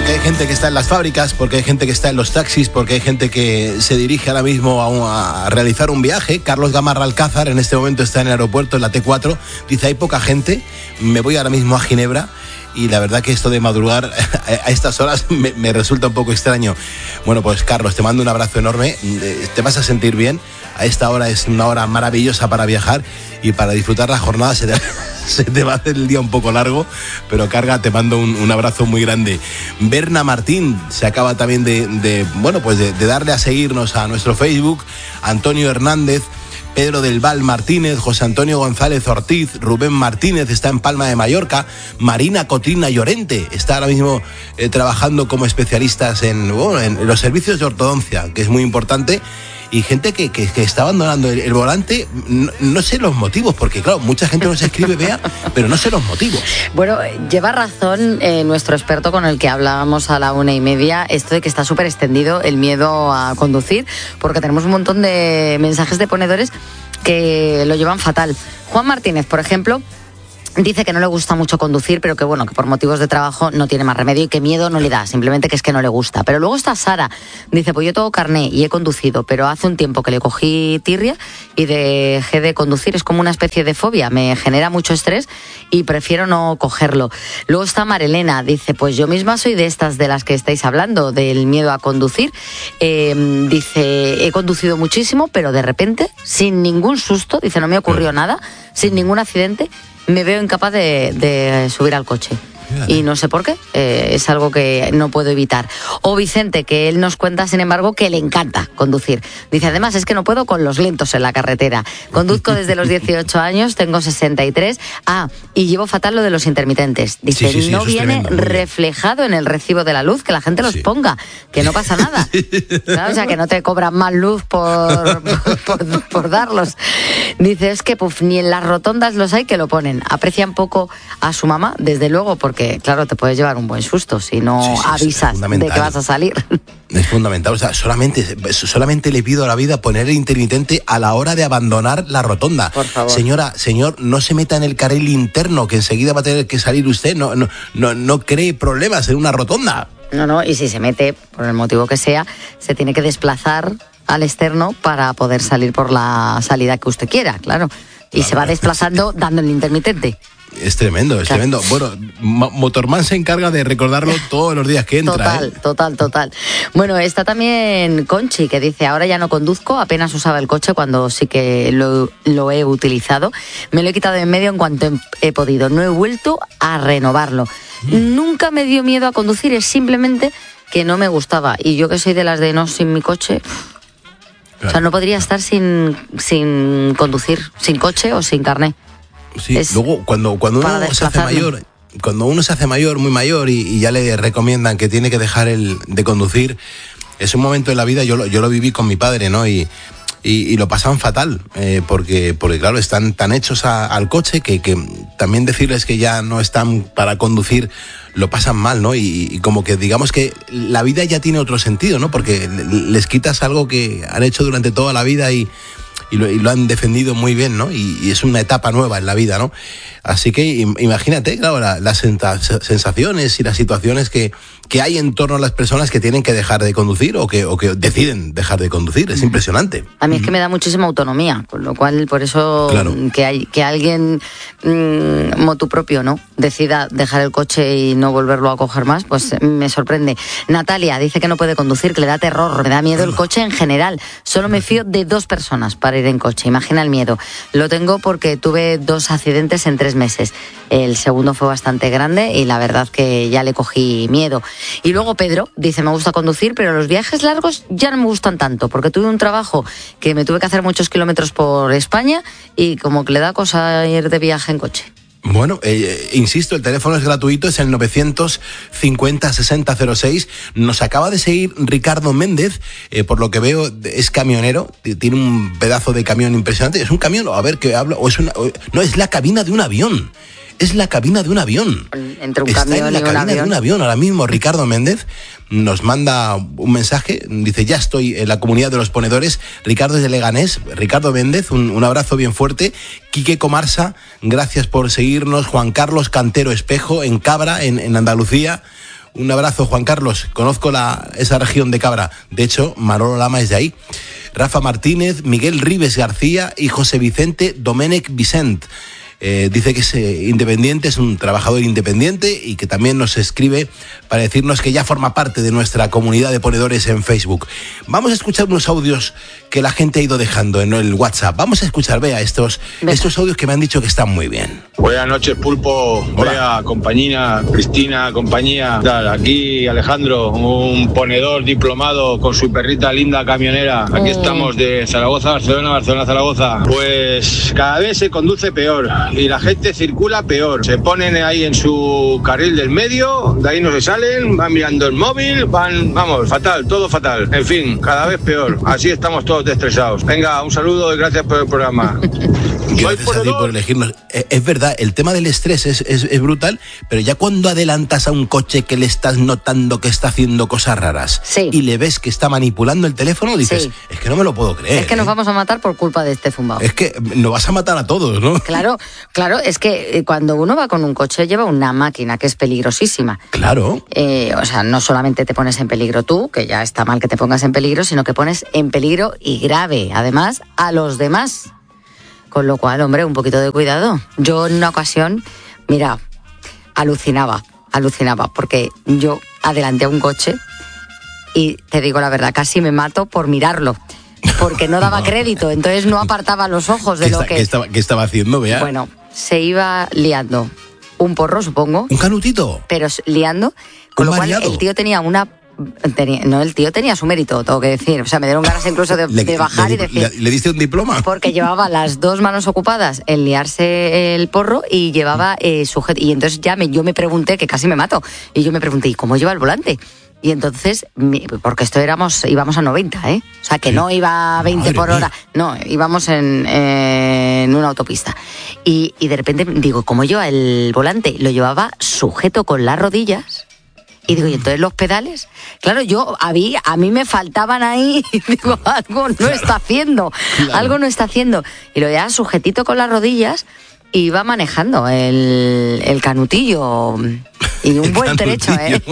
Porque hay gente que está en las fábricas, porque hay gente que está en los taxis, porque hay gente que se dirige ahora mismo a realizar un viaje. Carlos Gamarra Alcázar en este momento está en el aeropuerto, en la T4. Dice, hay poca gente, me voy ahora mismo a Ginebra. Y la verdad que esto de madrugar a estas horas me resulta un poco extraño. Bueno, pues Carlos, te mando un abrazo enorme. Te vas a sentir bien. A esta hora es una hora maravillosa para viajar y para disfrutar la jornada. Se te va a hacer el día un poco largo, pero Carga, te mando un abrazo muy grande. Berna Martín se acaba también de darle a seguirnos a nuestro Facebook. Antonio Hernández, Pedro del Val Martínez, José Antonio González Ortiz, Rubén Martínez está en Palma de Mallorca, Marina Cotrina Llorente está ahora mismo trabajando como especialistas en los servicios de ortodoncia, que es muy importante. Y gente que está abandonando el volante, no sé los motivos, porque claro, mucha gente nos escribe, Bea, pero no sé los motivos. Bueno, lleva razón nuestro experto con el que hablábamos a la 1:30, esto de que está súper extendido el miedo a conducir, porque tenemos un montón de mensajes de ponedores que lo llevan fatal. Juan Martínez, por ejemplo, dice que no le gusta mucho conducir, pero que bueno, que por motivos de trabajo no tiene más remedio y que miedo no le da, simplemente que es que no le gusta. Pero luego está Sara, dice, pues yo tengo carné y he conducido, pero hace un tiempo que le cogí tirria y dejé de conducir, es como una especie de fobia, me genera mucho estrés y prefiero no cogerlo. Luego está Marilena, dice, pues yo misma soy de estas de las que estáis hablando, del miedo a conducir. Dice, he conducido muchísimo, pero de repente, sin ningún susto, dice, no me ocurrió nada, sin ningún accidente, me veo incapaz de subir al coche. Y no sé por qué, es algo que no puedo evitar. O Vicente, que él nos cuenta, sin embargo, que le encanta conducir. Dice, además, es que no puedo con los lentos en la carretera. Conduzco desde los 18 años, tengo 63. Y llevo fatal lo de los intermitentes. Dice, sí, no viene reflejado en el recibo de la luz, que la gente los ponga, que no pasa nada. ¿Sabes? O sea, que no te cobran más luz por darlos. Dice, es que ni en las rotondas los hay que lo ponen. Aprecian poco a su mamá, desde luego, porque claro, te puedes llevar un buen susto si no avisas de que vas a salir. Es fundamental, o sea, solamente le pido a la vida poner el intermitente a la hora de abandonar la rotonda. Por favor. Señor, no se meta en el carril interno, que enseguida va a tener que salir usted, no cree problemas en una rotonda. No, y si se mete, por el motivo que sea, se tiene que desplazar al externo para poder salir por la salida que usted quiera, claro. Y se va desplazando dando el intermitente. Es tremendo, es tremendo. Bueno, Motorman se encarga de recordarlo todos los días que entra. Total. Bueno, está también Conchi, que dice, ahora ya no conduzco, apenas usaba el coche cuando sí que lo he utilizado. Me lo he quitado de en medio en cuanto he podido. No he vuelto a renovarlo. Nunca me dio miedo a conducir, es simplemente que no me gustaba. Y yo que soy de las de no sin mi coche... Claro. O sea, no podría estar sin conducir, sin coche o sin carné. Sí, luego cuando uno se hace mayor, muy mayor, y ya le recomiendan que tiene que dejar de conducir, es un momento en la vida, yo lo viví con mi padre, ¿no? Y lo pasan fatal, porque claro, están tan hechos al coche que también decirles que ya no están para conducir, lo pasan mal, ¿no? Y como que digamos que la vida ya tiene otro sentido, ¿no? Porque les quitas algo que han hecho durante toda la vida y lo han defendido muy bien, ¿no? Y es una etapa nueva en la vida, ¿no? Así que imagínate, claro, las sensaciones y las situaciones que hay en torno a las personas que tienen que dejar de conducir o que deciden dejar de conducir. Es impresionante. A mí es que me da muchísima autonomía, con lo cual, por eso, claro, que alguien motu propio, ¿no?, decida dejar el coche y no volverlo a coger más, pues me sorprende. Natalia dice que no puede conducir, que le da terror, me da miedo el coche en general. Solo me fío de 2 personas para ir en coche. Imagina el miedo. Lo tengo porque tuve 2 accidentes en 3 meses. El segundo fue bastante grande y la verdad que ya le cogí miedo. Y luego Pedro dice, me gusta conducir, pero los viajes largos ya no me gustan tanto, porque tuve un trabajo que me tuve que hacer muchos kilómetros por España y como que le da cosa ir de viaje en coche. Bueno, insisto, el teléfono es gratuito, es el 950-6006. Nos acaba de seguir Ricardo Méndez, por lo que veo es camionero, tiene un pedazo de camión impresionante. Es un camión, a ver qué habla, no, es la cabina de un avión. Es la cabina de un avión. Entre un camión y un avión. Está en la cabina de un avión ahora mismo. Ricardo Méndez nos manda un mensaje, dice, ya estoy en la comunidad de los ponedores. Ricardo es de Leganés. Ricardo Méndez, un abrazo bien fuerte. Quique Comarsa, gracias por seguirnos. Juan Carlos Cantero Espejo, en Cabra, en Andalucía. Un abrazo, Juan Carlos. Conozco esa región de Cabra. De hecho, Manolo Lama es de ahí. Rafa Martínez, Miguel Ribes García y José Vicente Domènech Vicent. Dice que es independiente, es un trabajador independiente y que también nos escribe para decirnos que ya forma parte de nuestra comunidad de ponedores en Facebook. Vamos a escuchar unos audios que la gente ha ido dejando en el WhatsApp. Vamos a escuchar, Bea, estos audios que me han dicho que están muy bien. Buenas noches, Pulpo, Bea, compañía, Cristina, compañía. Aquí Alejandro, un ponedor diplomado con su perrita linda camionera. Aquí estamos de Zaragoza, Barcelona, Barcelona, Zaragoza. Pues cada vez se conduce peor y la gente circula peor. Se ponen ahí en su carril del medio, de ahí no se salen, van mirando el móvil, vamos, fatal, todo fatal. En fin, cada vez peor. Así estamos todos estresados. Venga, un saludo y gracias por el programa. Gracias a ti por elegirnos. Es verdad, el tema del estrés es brutal, pero ya cuando adelantas a un coche que le estás notando que está haciendo cosas raras y le ves que está manipulando el teléfono, dices, es que no me lo puedo creer. Es que nos vamos a matar por culpa de este zumbao. Es que nos vas a matar a todos, ¿no? Claro, es que cuando uno va con un coche lleva una máquina que es peligrosísima. Claro. O sea, no solamente te pones en peligro tú, que ya está mal que te pongas en peligro, sino que pones en peligro y grave, además, a los demás. Con lo cual, hombre, un poquito de cuidado. Yo en una ocasión, mira, alucinaba, porque yo adelanté a un coche y te digo la verdad, casi me mato por mirarlo, porque no daba crédito, entonces no apartaba los ojos de lo que... ¿Qué estaba haciendo, Bea? Bueno, se iba liando un porro, supongo. ¿Un canutito? Pero liando, con lo cual el tío tenía el tío tenía su mérito, tengo que decir. O sea, me dieron ganas incluso de bajar y decir... ¿Le diste un diploma? Porque llevaba las dos manos ocupadas en liarse el porro y llevaba sujeto. Y entonces yo me pregunté, que casi me mato, y yo me pregunté, ¿y cómo lleva el volante? Y entonces, porque íbamos a 90, ¿eh? O sea, que no iba a 20 por hora. No, íbamos en una autopista. Y de repente, digo, ¿cómo lleva el volante? Lo llevaba sujeto con las rodillas. Y digo, ¿y entonces los pedales? Claro, a mí me faltaban ahí, y digo, algo no está haciendo, algo no está haciendo. Y lo llevaba sujetito con las rodillas y iba manejando el canutillo. Y un buen trecho, ¿eh?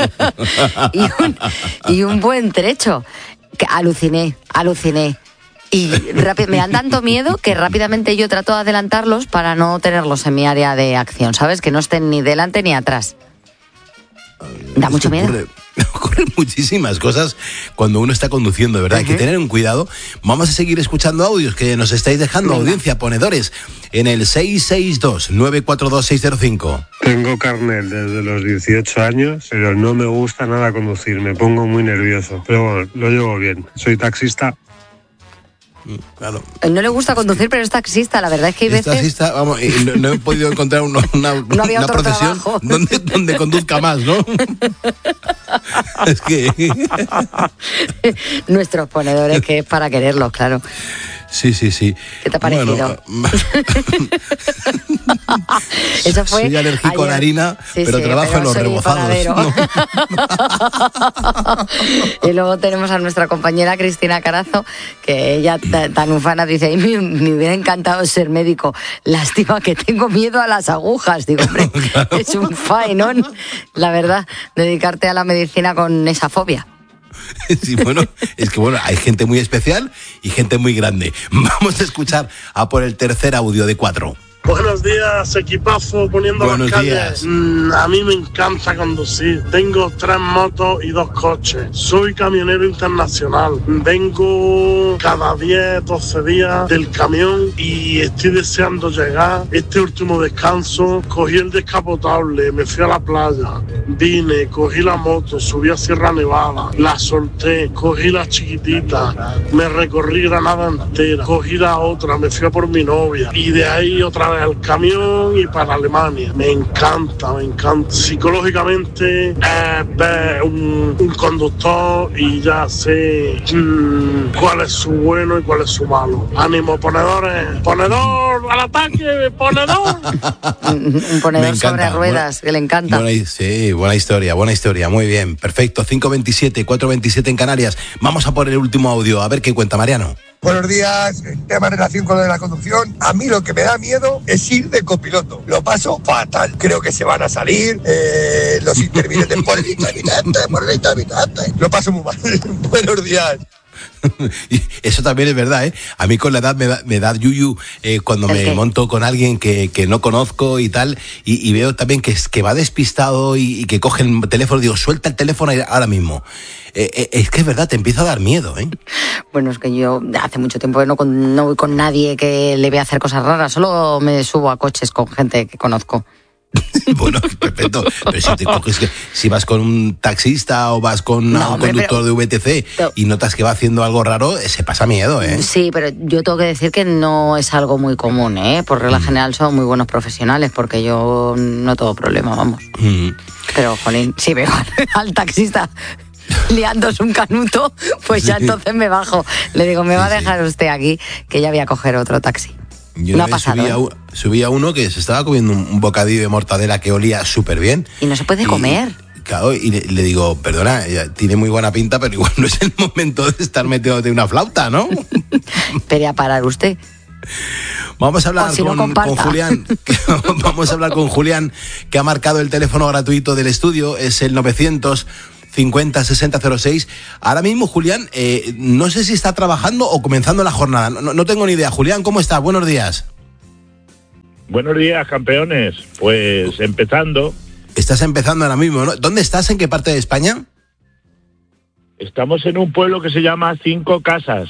y un buen trecho. Que aluciné. Y me dan tanto miedo que rápidamente yo trato de adelantarlos para no tenerlos en mi área de acción, ¿sabes? Que no estén ni delante ni atrás. Da mucho miedo. Ocurren muchísimas cosas cuando uno está conduciendo, de verdad. Hay que tener un cuidado. Vamos a seguir escuchando audios que nos estáis dejando, audiencia, ponedores, en el 662-942-605. Tengo carnet desde los 18 años, pero no me gusta nada conducir. Me pongo muy nervioso. Pero bueno, lo llevo bien. Soy taxista. Claro. No le gusta conducir, pero es taxista. La verdad es que hay veces... Taxista, vamos, no he podido encontrar una profesión donde conduzca más, ¿no? Es que... Nuestros ponedores, que es para quererlos, claro. Sí. ¿Qué te ha parecido? Bueno, eso fue soy alérgico a la harina, pero trabajo en los rebozados. ¿No? Y luego tenemos a nuestra compañera Cristina Carazo, que ella tan ufana dice, me hubiera encantado ser médico, lástima que tengo miedo a las agujas. Digo, hombre, claro. Es un faenón, la verdad, dedicarte a la medicina con esa fobia. Sí, es que hay gente muy especial y gente muy grande. Vamos a escuchar a por el tercer audio de 4. Buenos días, equipazo, poniendo Buenos las calles. A mí me encanta conducir. Tengo 3 motos y 2 coches. Soy camionero internacional. Vengo cada 10, 12 días del camión y estoy deseando llegar. Este último descanso, cogí el descapotable, me fui a la playa, vine, cogí la moto, subí a Sierra Nevada, la solté, cogí la chiquitita, me recorrí Granada entera, cogí la otra, me fui a por mi novia y de ahí otra vez al camión y para Alemania. Me encanta. Psicológicamente ver un conductor y ya sé cuál es su bueno y cuál es su malo. Ánimo, ponedores. Ponedor al ataque, ponedor. Un ponedor sobre ruedas, que le encanta. Buena historia. Muy bien, perfecto. 5:27, 4:27 en Canarias. Vamos a por el último audio, a ver qué cuenta Mariano. Buenos días, el tema en relación con lo de la conducción. A mí lo que me da miedo es ir de copiloto. Lo paso fatal. Creo que se van a salir los intermitentes por el intermitente. Lo paso muy mal. Buenos días. Eso también es verdad, ¿eh? A mí con la edad me da yuyu cuando me monto con alguien que no conozco y tal, y veo también que va despistado y que coge el teléfono, digo, suelta el teléfono ahora mismo. Es que es verdad, te empieza a dar miedo, ¿eh? Bueno, es que yo hace mucho tiempo que no voy con nadie que le vea hacer cosas raras, solo me subo a coches con gente que conozco. Bueno, perfecto. Pero si te coges si vas con un taxista o vas con un conductor de VTC y notas que va haciendo algo raro, se pasa miedo, ¿eh? Sí, pero yo tengo que decir que no es algo muy común, ¿eh? Por regla general son muy buenos profesionales, porque yo no tengo problema, vamos. Pero, jolín, si veo al taxista liándose un canuto, pues ya entonces me bajo. Le digo, me va a dejar usted aquí, que ya voy a coger otro taxi. Yo no ha pasado. Subí a uno que se estaba comiendo un bocadillo de mortadela que olía súper bien. Y no se puede comer. Claro, y le digo, perdona, tiene muy buena pinta, pero igual no es el momento de estar metido de una flauta, ¿no? Espere a parar usted. Vamos a hablar con Julián. Vamos a hablar con Julián, que ha marcado el teléfono gratuito del estudio, es el 950-6006. Ahora mismo, Julián, no sé si está trabajando o comenzando la jornada. No tengo ni idea. Julián, ¿cómo estás? Buenos días. Buenos días, campeones. Pues empezando. Estás empezando ahora mismo, ¿no? ¿Dónde estás? ¿En qué parte de España? Estamos en un pueblo que se llama Cinco Casas.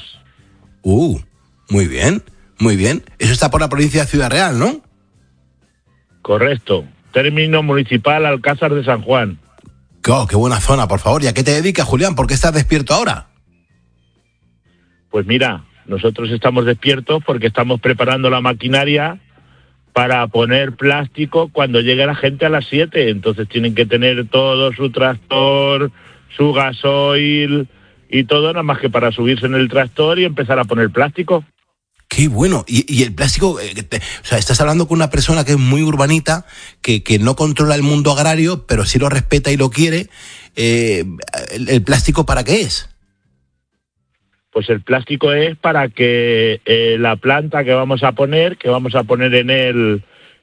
Muy bien, muy bien. Eso está por la provincia de Ciudad Real, ¿no? Correcto. Término municipal Alcázar de San Juan. Oh, qué buena zona, por favor. ¿Y a qué te dedicas, Julián? ¿Por qué estás despierto ahora? Pues mira, nosotros estamos despiertos porque estamos preparando la maquinaria para poner plástico cuando llegue la gente a las 7. Entonces tienen que tener todo su tractor, su gasoil y todo, nada más que para subirse en el tractor y empezar a poner plástico. Qué bueno. Y el plástico, o sea, estás hablando con una persona que es muy urbanita, que no controla el mundo agrario, pero sí lo respeta y lo quiere. ¿El plástico para qué es? Pues el plástico es para que la planta que vamos a poner en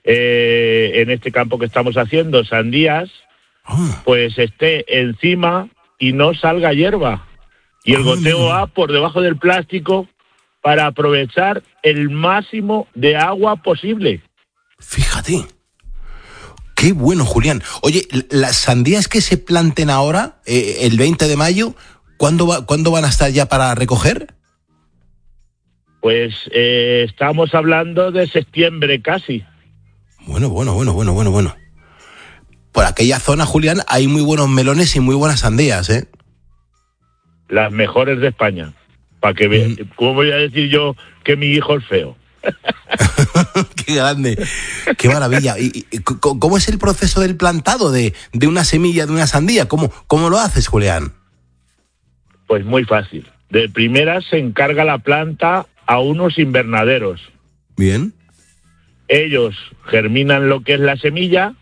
este campo que estamos haciendo, sandías, pues esté encima y no salga hierba. Y el goteo va por debajo del plástico para aprovechar el máximo de agua posible. Fíjate. Qué bueno, Julián. Oye, las sandías que se planten ahora, el 20 de mayo, ¿cuándo van a estar ya para recoger? Pues estamos hablando de septiembre casi. Bueno. Por aquella zona, Julián, hay muy buenos melones y muy buenas sandías, ¿eh? Las mejores de España. Para que vean, ¿cómo voy a decir yo que mi hijo es feo? Qué grande, qué maravilla. ¿Y cómo es el proceso del plantado de una semilla de una sandía? ¿Cómo lo haces, Julián? Pues muy fácil. De primera se encarga la planta a unos invernaderos. Bien. Ellos germinan lo que es la semilla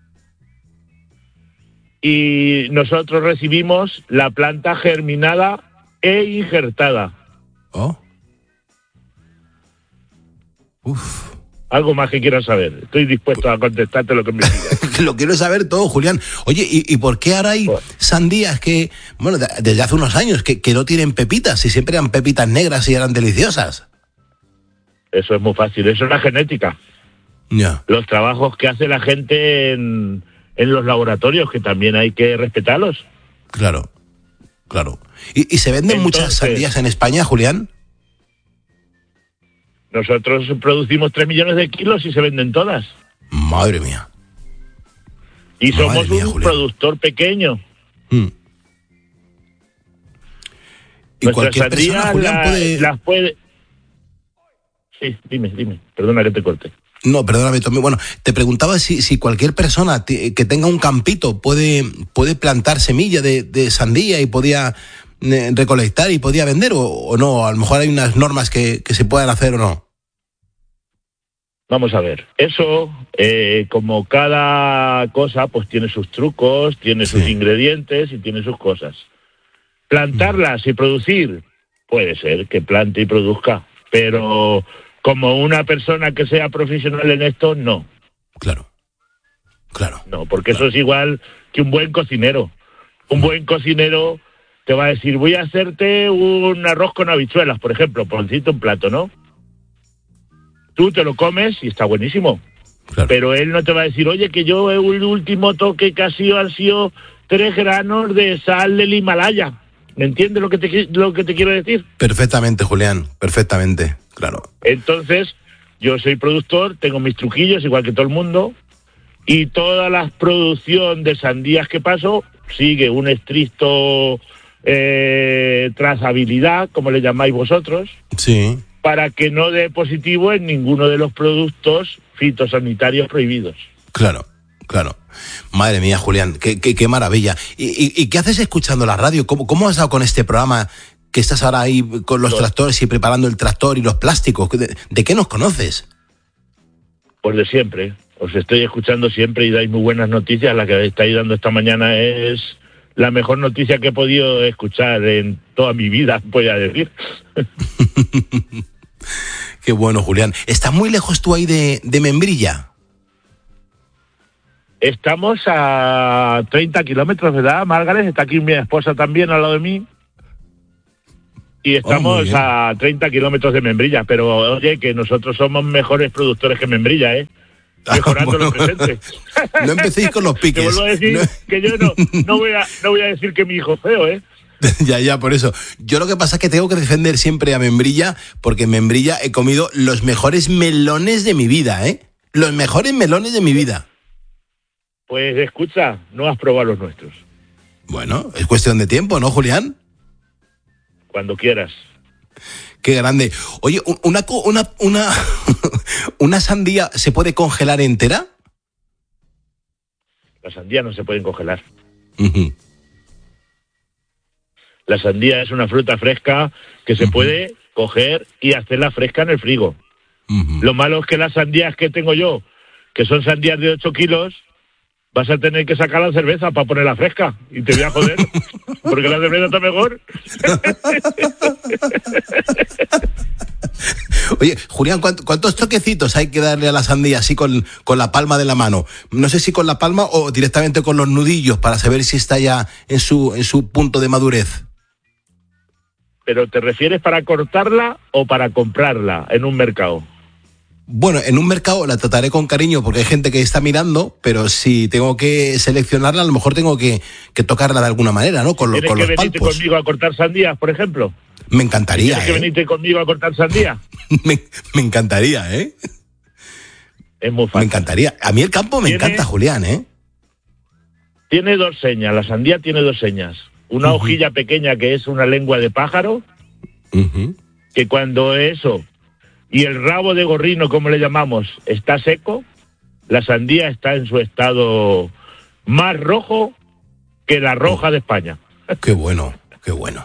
y nosotros recibimos la planta germinada e injertada. Algo más que quieras saber. Estoy dispuesto a contestarte lo que me digas. Lo quiero saber todo, Julián. Oye, ¿y por qué ahora hay sandías que, bueno, desde hace unos años, que no tienen pepitas, y siempre eran pepitas negras y eran deliciosas? Eso es muy fácil, eso es la genética. Ya. Los trabajos que hace la gente en los laboratorios, que también hay que respetarlos. Claro. ¿Y se venden muchas sandías en España, Julián? Nosotros producimos 3 millones de kilos y se venden todas. Madre mía. Y somos un productor pequeño. Y nuestras cualquier persona, Julián, las puede... Sí, dime, perdona que te corte. No, perdóname, Tommy. Bueno, te preguntaba si cualquier persona que tenga un campito puede plantar semilla de sandía y podía recolectar y podía vender o no. A lo mejor hay unas normas que se puedan hacer o no. Vamos a ver. Eso, como cada cosa, pues tiene sus trucos, tiene sus ingredientes y tiene sus cosas. Plantarlas y producir Puede ser que plante y produzca, pero como una persona que sea profesional en esto, no. Claro. No, porque eso es igual que un buen cocinero. Un buen cocinero te va a decir, voy a hacerte un arroz con habichuelas, por ejemplo, por decirte un plato, ¿no? Tú te lo comes y está buenísimo. Claro. Pero él no te va a decir, oye, que yo el último toque que han sido 3 granos de sal del Himalaya. ¿Me entiendes lo que te quiero decir? Perfectamente, Julián, perfectamente, claro. Entonces, yo soy productor, tengo mis truquillos, igual que todo el mundo, y toda la producción de sandías que paso sigue un estricto trazabilidad, como le llamáis vosotros, Sí. para que no dé positivo en ninguno de los productos fitosanitarios prohibidos. Claro. Madre mía, Julián, qué maravilla. ¿Y qué haces escuchando la radio? ¿Cómo has dado con este programa que estás ahora ahí con los tractores y preparando el tractor y los plásticos? ¿De qué nos conoces? Pues de siempre. Os estoy escuchando siempre y dais muy buenas noticias. La que estáis dando esta mañana es la mejor noticia que he podido escuchar en toda mi vida, voy a decir. Qué bueno, Julián. ¿Estás muy lejos tú ahí de Membrilla? Estamos a 30 kilómetros, ¿verdad, Margaret? Está aquí mi esposa también al lado de mí. Y estamos a 30 kilómetros de Membrilla. Pero, oye, que nosotros somos mejores productores que Membrilla, ¿eh? Mejorando Bueno. lo presente. No empecéis con los piques. Te vuelvo a decir que yo no voy a decir que mi hijo es feo, ¿eh? Ya, por eso. Yo lo que pasa es que tengo que defender siempre a Membrilla, porque en Membrilla he comido los mejores melones de mi vida, ¿eh? Los mejores melones de mi vida. Pues escucha, no has probado los nuestros. Bueno, es cuestión de tiempo, ¿no, Julián? Cuando quieras. Qué grande. Oye, ¿una sandía se puede congelar entera? Las sandías no se pueden congelar. Uh-huh. La sandía es una fruta fresca que se puede coger y hacerla fresca en el frigo. Uh-huh. Lo malo es que las sandías que tengo yo, que son sandías de 8 kilos, vas a tener que sacar la cerveza para ponerla fresca. Y te voy a joder, porque la cerveza está mejor. Oye, Julián, ¿cuántos toquecitos hay que darle a la sandía así con la palma de la mano? No sé si con la palma o directamente con los nudillos para saber si está ya en su punto de madurez. ¿Pero te refieres para cortarla o para comprarla en un mercado? Bueno, en un mercado la trataré con cariño porque hay gente que está mirando, pero si tengo que seleccionarla, a lo mejor tengo que tocarla de alguna manera, ¿no? Con los palpos. ¿Tienes que venirte conmigo a cortar sandías, por ejemplo? Me encantaría, ¿Tienes que venirte conmigo a cortar sandía? me encantaría, ¿eh? Es muy fácil. Me encantaría. A mí el campo me encanta, Julián, ¿eh? Tiene 2 señas, la sandía tiene 2 señas. Una hojilla pequeña que es una lengua de pájaro, que cuando eso y el rabo de gorrino, como le llamamos, está seco, la sandía está en su estado más rojo que la roja de España. Qué bueno, qué bueno.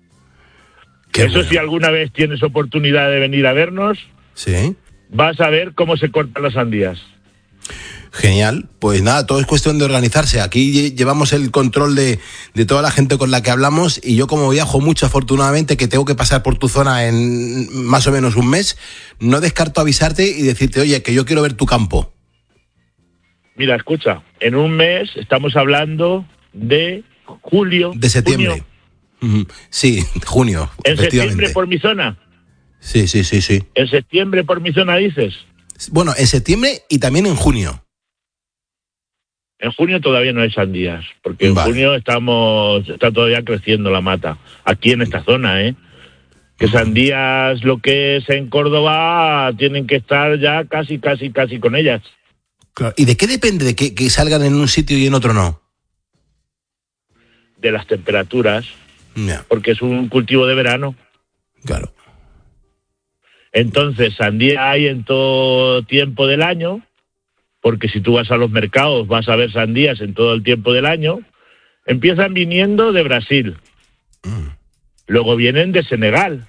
Si alguna vez tienes oportunidad de venir a vernos, sí, vas a ver cómo se cortan las sandías. Genial, pues nada, todo es cuestión de organizarse. Aquí llevamos el control de toda la gente con la que hablamos y yo como viajo mucho afortunadamente, que tengo que pasar por tu zona en más o menos un mes, no descarto avisarte y decirte, oye, que yo quiero ver tu campo. Mira, escucha, en un mes estamos hablando de julio. De septiembre. Junio. Sí, junio. ¿En septiembre por mi zona? Sí. ¿En septiembre por mi zona dices? Bueno, en septiembre y también en junio. En junio todavía no hay sandías, porque en junio está todavía creciendo la mata, aquí en esta zona, ¿eh? Que sandías, lo que es en Córdoba, tienen que estar ya casi con ellas. Claro. ¿Y de qué depende de que salgan en un sitio y en otro no? De las temperaturas, porque es un cultivo de verano. Claro. Entonces, sandía hay en todo tiempo del año, porque si tú vas a los mercados vas a ver sandías en todo el tiempo del año. Empiezan viniendo de Brasil, luego vienen de Senegal,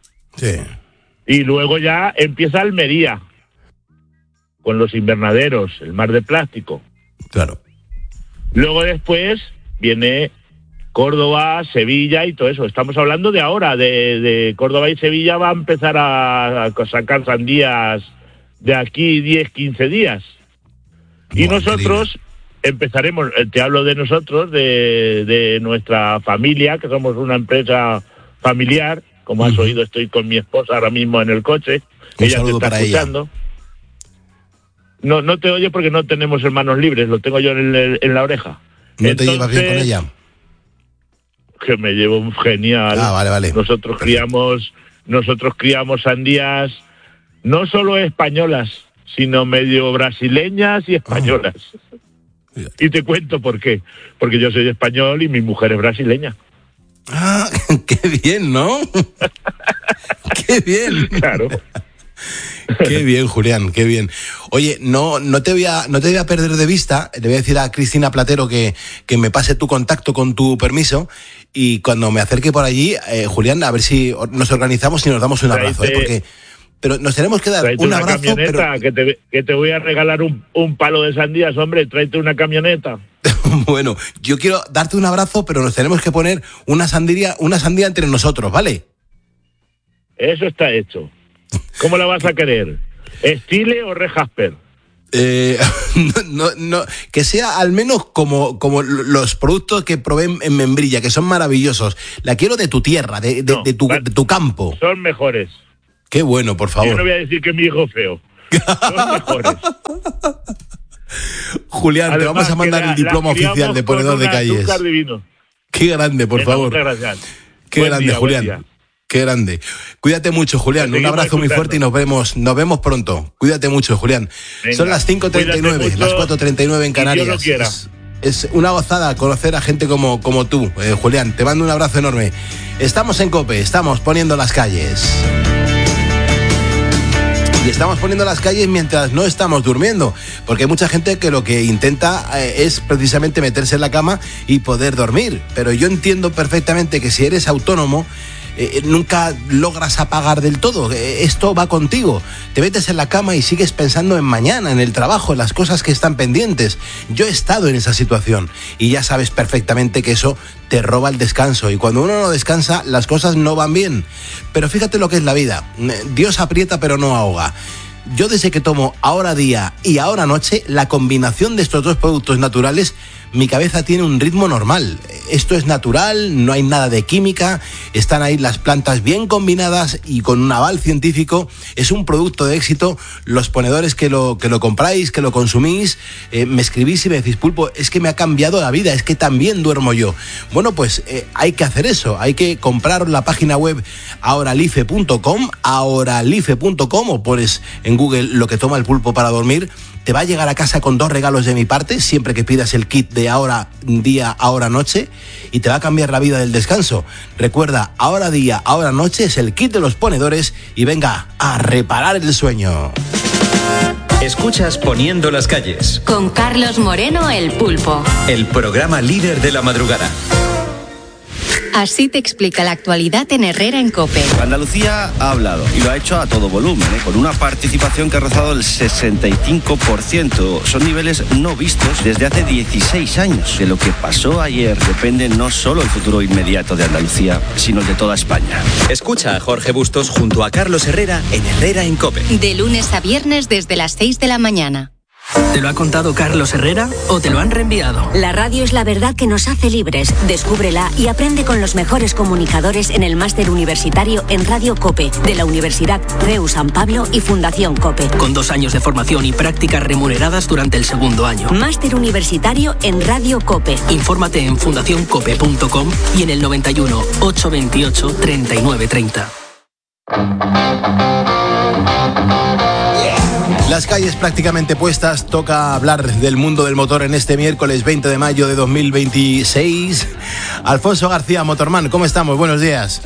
y luego ya empieza Almería, con los invernaderos, el mar de plástico. Claro. Luego después viene Córdoba, Sevilla y todo eso. Estamos hablando de ahora, de Córdoba y Sevilla va a empezar a sacar sandías de aquí 10, 15 días. Y nosotros empezaremos, te hablo de nosotros, de nuestra familia, que somos una empresa familiar. Como has oído, estoy con mi esposa ahora mismo en el coche. Ella te está escuchando. No te oye porque no tenemos hermanos libres, lo tengo yo en la oreja. ¿No te llevas bien con ella? Que me llevo genial. Vale. Nosotros criamos sandías no solo españolas, sino medio brasileñas y españolas. Y te cuento por qué. Porque yo soy español y mi mujer es brasileña. Ah, qué bien, ¿no? Qué bien. Claro. Qué bien, Julián, qué bien. Oye, no te voy a perder de vista. Le voy a decir a Cristina Platero que me pase tu contacto con tu permiso, y cuando me acerque por allí, Julián, a ver si nos organizamos y nos damos un abrazo, pero nos tenemos que dar un abrazo. Pero... que te voy a regalar un palo de sandías, hombre, tráete una camioneta. Bueno, yo quiero darte un abrazo, pero nos tenemos que poner una sandía entre nosotros, ¿vale? Eso está hecho. ¿Cómo la vas a querer? ¿Stile o Rejasper? No, que sea al menos como los productos que probé en Membrilla, que son maravillosos. La quiero de tu tierra, de tu campo. Son mejores. Qué bueno, por favor. Yo no voy a decir que mi hijo es feo. Son mejores. Julián, además, te vamos a mandar el diploma oficial de ponedor de calles. Qué grande, por favor. Muchas gracias. Qué grande, Julián. Qué grande. Cuídate mucho, Julián. Un abrazo muy fuerte y nos vemos pronto. Cuídate mucho, Julián. Venga, son las 5:39, las 4:39 en Canarias. Es una gozada conocer a gente como tú, Julián. Te mando un abrazo enorme. Estamos en COPE, estamos poniendo las calles. Y estamos poniendo las calles mientras no estamos durmiendo, porque hay mucha gente que lo que intenta es precisamente meterse en la cama y poder dormir. Pero yo entiendo perfectamente que si eres autónomo, nunca logras apagar del todo. Esto va contigo. Te metes en la cama y sigues pensando en mañana, en el trabajo, en las cosas que están pendientes. Yo he estado en esa situación y ya sabes perfectamente que eso te roba el descanso. Y cuando uno no descansa, las cosas no van bien. Pero fíjate lo que es la vida. Dios aprieta pero no ahoga. Yo desde que tomo Ahora Día y Ahora Noche, la combinación de estos dos productos naturales, mi cabeza tiene un ritmo normal. Esto es natural, no hay nada de química, están ahí las plantas bien combinadas y con un aval científico. Es un producto de éxito. Los ponedores que lo compráis, que lo consumís, me escribís y me decís: Pulpo, es que me ha cambiado la vida, es que también duermo yo. Bueno, pues hay que hacer eso, hay que comprar la página web ahoralife.com, o pones en Google lo que toma el pulpo para dormir. Te va a llegar a casa con 2 regalos de mi parte, siempre que pidas el kit de Ahora Día, Ahora Noche, y te va a cambiar la vida del descanso. Recuerda, Ahora Día, Ahora Noche es el kit de los ponedores, y venga a reparar el sueño. Escuchas Poniendo las calles con Carlos Moreno, el Pulpo, el programa líder de la madrugada. Así te explica la actualidad en Herrera en COPE. Andalucía ha hablado y lo ha hecho a todo volumen, con una participación que ha rozado el 65%. Son niveles no vistos desde hace 16 años. De lo que pasó ayer depende no solo el futuro inmediato de Andalucía, sino el de toda España. Escucha a Jorge Bustos junto a Carlos Herrera en Herrera en COPE. De lunes a viernes desde las 6 de la mañana. ¿Te lo ha contado Carlos Herrera o te lo han reenviado? La radio es la verdad que nos hace libres. Descúbrela y aprende con los mejores comunicadores en el máster universitario en Radio COPE de la Universidad CEU San Pablo y Fundación COPE. Con 2 años de formación y prácticas remuneradas durante el segundo año. Máster universitario en Radio COPE. Infórmate en fundacioncope.com y en el 91 828 3930. Las calles prácticamente puestas, toca hablar del mundo del motor en este miércoles 20 de mayo de 2026. Alfonso García, Motorman, ¿cómo estamos? Buenos días.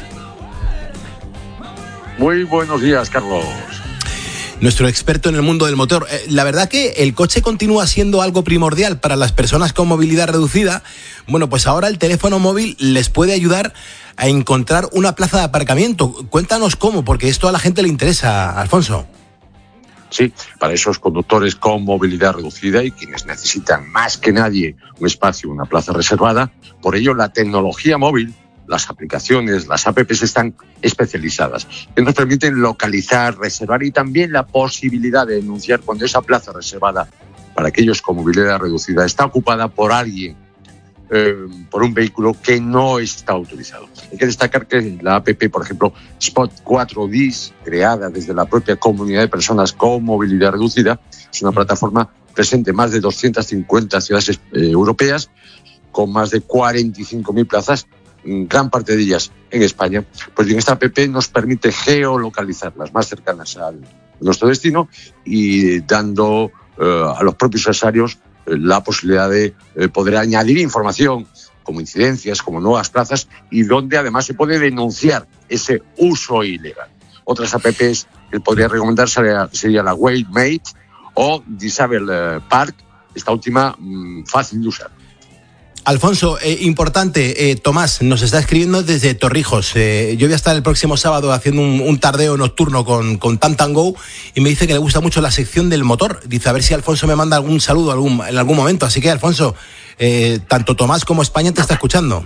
Muy buenos días, Carlos. Nuestro experto en el mundo del motor. La verdad que el coche continúa siendo algo primordial para las personas con movilidad reducida. Bueno, pues ahora el teléfono móvil les puede ayudar a encontrar una plaza de aparcamiento. Cuéntanos cómo, porque esto a la gente le interesa, Alfonso. Sí, para esos conductores con movilidad reducida y quienes necesitan más que nadie un espacio, una plaza reservada. Por ello, la tecnología móvil, las aplicaciones, las apps están especializadas, que nos permiten localizar, reservar y también la posibilidad de denunciar cuando esa plaza reservada para aquellos con movilidad reducida está ocupada por alguien, por un vehículo que no está autorizado. Hay que destacar que la app, por ejemplo, Spot 4Ds, creada desde la propia comunidad de personas con movilidad reducida, es una plataforma presente en más de 250 ciudades europeas, con más de 45.000 plazas, gran parte de ellas en España. Pues bien, esta app nos permite geolocalizar las más cercanas a nuestro destino y dando a los propios usuarios la posibilidad de poder añadir información como incidencias, como nuevas plazas y donde además se puede denunciar ese uso ilegal. Otras apps que podría recomendar sería la Waymate o Disable Park, esta última fácil de usar. Alfonso, importante, Tomás nos está escribiendo desde Torrijos. Yo voy a estar el próximo sábado haciendo un tardeo nocturno con Tantango y me dice que le gusta mucho la sección del motor. Dice, a ver si Alfonso me manda algún saludo en algún momento. Así que, Alfonso, tanto Tomás como España te está escuchando.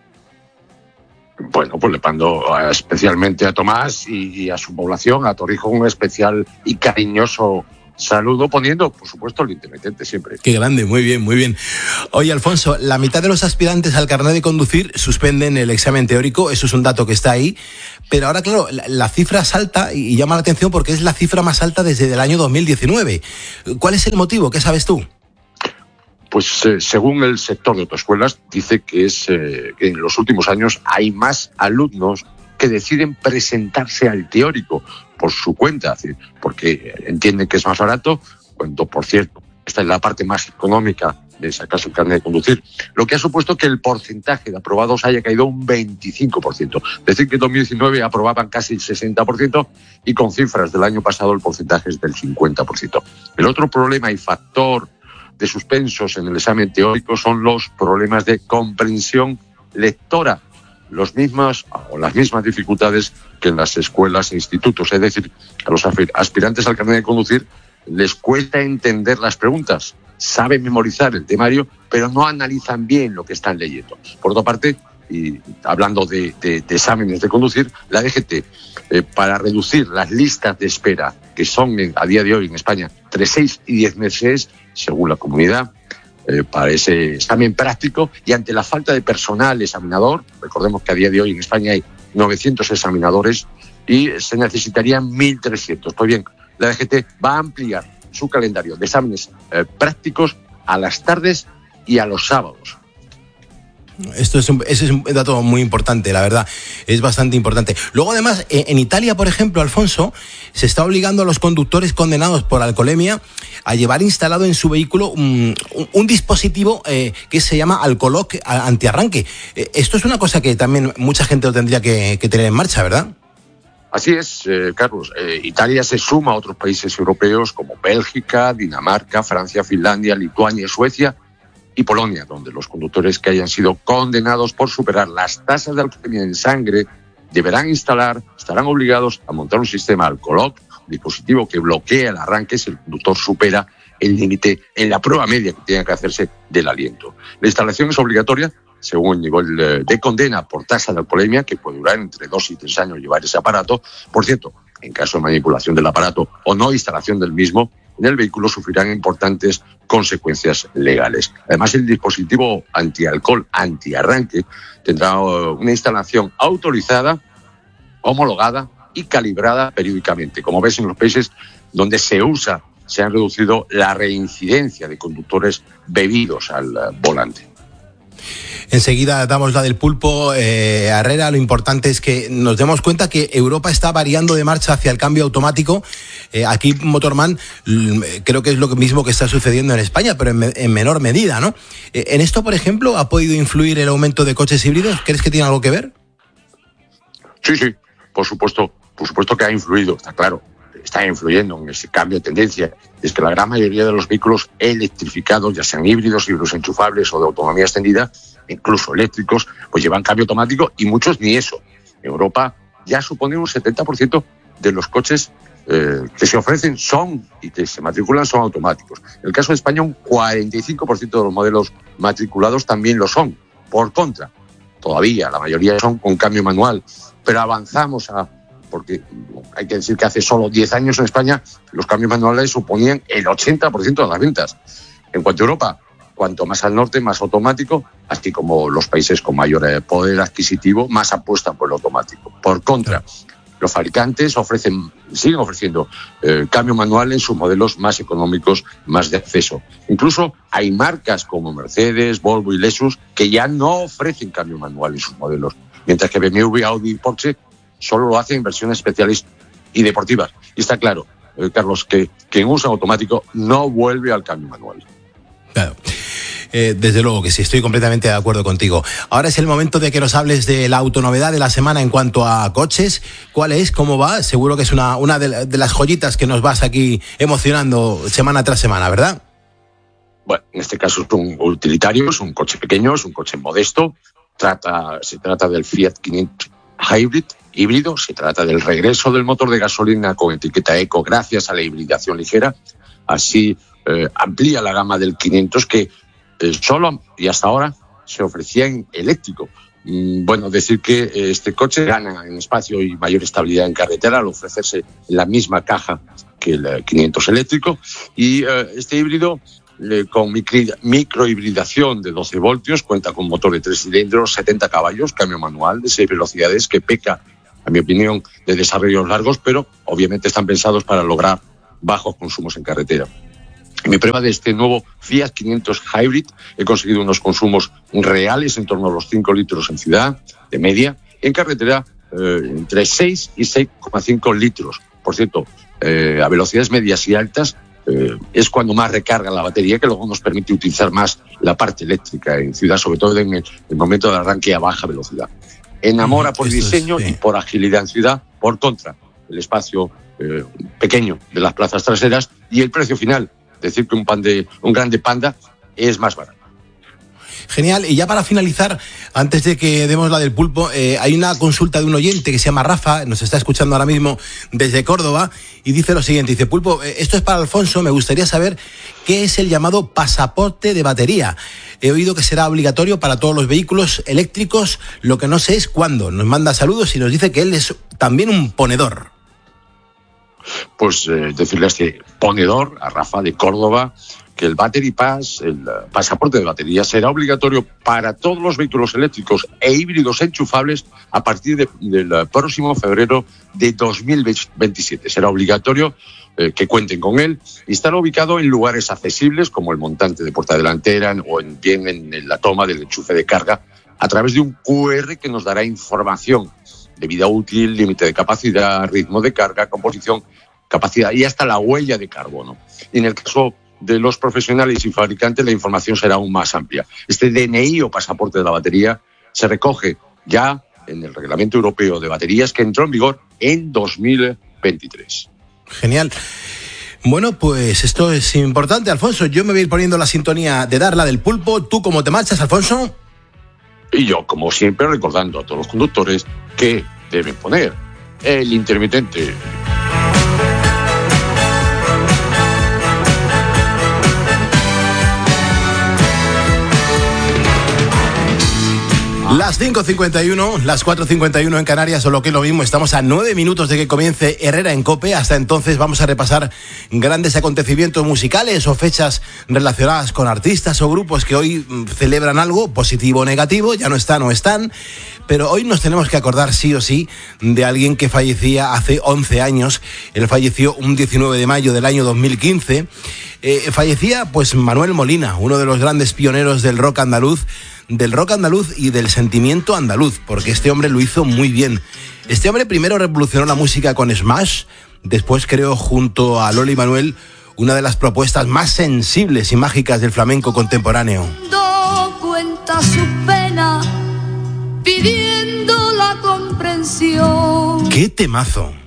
Bueno, pues le mando especialmente a Tomás y a su población, a Torrijos, un especial y cariñoso saludo, poniendo, por supuesto, el intermitente siempre. Qué grande, muy bien, muy bien. Oye, Alfonso, la mitad de los aspirantes al carnet de conducir suspenden el examen teórico, eso es un dato que está ahí, pero ahora, claro, la cifra salta y llama la atención porque es la cifra más alta desde el año 2019. ¿Cuál es el motivo? ¿Qué sabes tú? Pues según el sector de autoescuelas, dice que que en los últimos años hay más alumnos que deciden presentarse al teórico por su cuenta, porque entienden que es más barato, cuando, por cierto, esta es la parte más económica de sacarse el carnet de conducir, lo que ha supuesto que el porcentaje de aprobados haya caído un 25%. Es decir, que en 2019 aprobaban casi el 60% y con cifras del año pasado el porcentaje es del 50%. El otro problema y factor de suspensos en el examen teórico son los problemas de comprensión lectora, las mismas dificultades que en las escuelas e institutos. Es decir, a los aspirantes al carnet de conducir les cuesta entender las preguntas, saben memorizar el temario, pero no analizan bien lo que están leyendo. Por otra parte, y hablando de exámenes de conducir, la DGT, para reducir las listas de espera, que son a día de hoy en España entre 6 y 10 meses, según la comunidad, para ese examen práctico, y ante la falta de personal examinador, recordemos que a día de hoy en España hay 900 examinadores y se necesitarían 1.300. Pues bien, la DGT va a ampliar su calendario de exámenes prácticos a las tardes y a los sábados. Ese es un dato muy importante, la verdad, es bastante importante. Luego, además, en Italia, por ejemplo, Alfonso, se está obligando a los conductores condenados por alcoholemia a llevar instalado en su vehículo un dispositivo que se llama alcolock antiarranque. Esto es una cosa que también mucha gente lo tendría que tener en marcha, ¿verdad? Así es, Carlos. Italia se suma a otros países europeos como Bélgica, Dinamarca, Francia, Finlandia, Lituania, Suecia y Polonia, donde los conductores que hayan sido condenados por superar las tasas de alcoholemia en sangre estarán obligados a montar un sistema alcolock, un dispositivo que bloquea el arranque si el conductor supera el límite en la prueba media que tenga que hacerse del aliento. La instalación es obligatoria según el nivel de condena por tasa de alcoholemia, que puede durar entre 2 y 3 años llevar ese aparato. Por cierto, en caso de manipulación del aparato o no instalación del mismo, en el vehículo sufrirán importantes consecuencias legales. Además, el dispositivo antialcohol, antiarranque, tendrá una instalación autorizada, homologada y calibrada periódicamente. Como ves, en los países donde se usa, se han reducido la reincidencia de conductores bebidos al volante. Enseguida damos la del pulpo, Herrera. Lo importante es que nos demos cuenta que Europa está variando de marcha hacia el cambio automático. Aquí, Motorman, creo que es lo mismo que está sucediendo en España, pero en menor medida, ¿no? ¿En esto, por ejemplo, ha podido influir el aumento de coches híbridos? ¿Crees que tiene algo que ver? Sí, por supuesto que ha influido, está claro. Está influyendo en ese cambio de tendencia. Es que la gran mayoría de los vehículos electrificados, ya sean híbridos enchufables o de autonomía extendida, incluso eléctricos, pues llevan cambio automático y muchos ni eso. En Europa ya supone un 70% de los coches que se ofrecen son y que se matriculan son automáticos. En el caso de España, un 45% de los modelos matriculados también lo son. Por contra, todavía la mayoría son con cambio manual, pero avanzamos porque hay que decir que hace solo 10 años en España los cambios manuales suponían el 80% de las ventas. En cuanto a Europa, cuanto más al norte, más automático, así como los países con mayor poder adquisitivo, más apuestan por el automático. Por contra, los fabricantes siguen ofreciendo cambio manual en sus modelos más económicos, más de acceso. Incluso hay marcas como Mercedes, Volvo y Lexus que ya no ofrecen cambio manual en sus modelos, mientras que BMW, Audi y Porsche solo lo hacen en versiones especiales y deportivas. Y está claro, Carlos, que quien usa automático no vuelve al cambio manual. Claro. Desde luego que sí, estoy completamente de acuerdo contigo. Ahora es el momento de que nos hables de la autonovedad de la semana en cuanto a coches. ¿Cuál es? ¿Cómo va? Seguro que es una de las joyitas que nos vas aquí emocionando semana tras semana, ¿verdad? Bueno, en este caso es un utilitario, es un coche pequeño, es un coche modesto. Se trata del Fiat 500 Hybrid híbrido. Se trata del regreso del motor de gasolina con etiqueta eco gracias a la hibridación ligera. Así amplía la gama del 500 que solo y hasta ahora se ofrecía en eléctrico. Bueno, decir que este coche gana en espacio y mayor estabilidad en carretera al ofrecerse la misma caja que el 500 eléctrico, y este híbrido con microhibridación de 12 voltios cuenta con motor de 3 cilindros, 70 caballos, cambio manual de 6 velocidades que peca, a mi opinión, de desarrollos largos, pero obviamente están pensados para lograr bajos consumos en carretera. En mi prueba de este nuevo Fiat 500 Hybrid he conseguido unos consumos reales en torno a los 5 litros en ciudad, de media, en carretera entre 6 y 6,5 litros. Por cierto, a velocidades medias y altas es cuando más recarga la batería, que luego nos permite utilizar más la parte eléctrica en ciudad, sobre todo en el momento de arranque a baja velocidad. Enamora por diseño y por agilidad en ciudad. Por contra, el espacio pequeño de las plazas traseras y el precio final. Decir que un grande Panda es más barato. Genial. Y ya para finalizar, antes de que demos la del pulpo, hay una consulta de un oyente que se llama Rafa, nos está escuchando ahora mismo desde Córdoba, y dice lo siguiente, dice: Pulpo, esto es para Alfonso, me gustaría saber qué es el llamado pasaporte de batería. He oído que será obligatorio para todos los vehículos eléctricos, lo que no sé es cuándo. Nos manda saludos y nos dice que él es también un ponedor. Pues decirle a este ponedor, a Rafa de Córdoba, que el Battery Pass, el pasaporte de batería, será obligatorio para todos los vehículos eléctricos e híbridos enchufables a partir del próximo febrero de 2027. Será obligatorio que cuenten con él y estará ubicado en lugares accesibles como el montante de puerta delantera o bien en la toma del enchufe de carga a través de un QR que nos dará información de vida útil, límite de capacidad, ritmo de carga, composición, capacidad y hasta la huella de carbono. Y en el caso de los profesionales y fabricantes, la información será aún más amplia. Este DNI o pasaporte de la batería se recoge ya en el Reglamento Europeo de Baterías que entró en vigor en 2023. Genial. Bueno, pues esto es importante, Alfonso. Yo me voy a ir poniendo la sintonía de Darla del Pulpo. ¿Tú cómo te marchas, Alfonso? Y yo, como siempre, recordando a todos los conductores que deben poner el intermitente. Las 5:51, las 4:51 en Canarias, o lo que es lo mismo, estamos a 9 minutos de que comience Herrera en COPE. Hasta entonces vamos a repasar grandes acontecimientos musicales o fechas relacionadas con artistas o grupos que hoy celebran algo, positivo o negativo, ya no están o están. Pero hoy nos tenemos que acordar sí o sí de alguien que fallecía hace 11 años. Él falleció un 19 de mayo del año 2015. Fallecía pues Manuel Molina, uno de los grandes pioneros del rock andaluz y del sentimiento andaluz, porque este hombre lo hizo muy bien. Este hombre primero revolucionó la música con Smash, después creó junto a Lolo y Manuel una de las propuestas más sensibles y mágicas del flamenco contemporáneo. Cuenta su pena, pidiendo la comprensión. ¡Qué temazo!